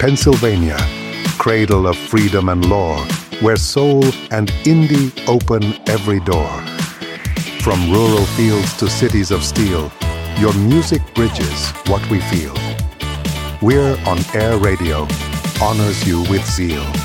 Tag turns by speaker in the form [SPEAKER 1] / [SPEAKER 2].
[SPEAKER 1] Pennsylvania, cradle of freedom and lore, where soul and indie open every door. From rural fields to cities of steel, your music bridges what we feel. We're on Air Radio, honors you with zeal.